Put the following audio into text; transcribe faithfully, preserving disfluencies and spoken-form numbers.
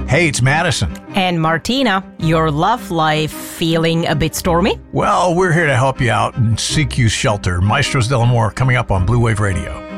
Hey, it's Madison. And Martina, your love life feeling a bit stormy? Well, we're here to help you out and seek you shelter. Maestros del Amor coming up on Blue Wave Radio.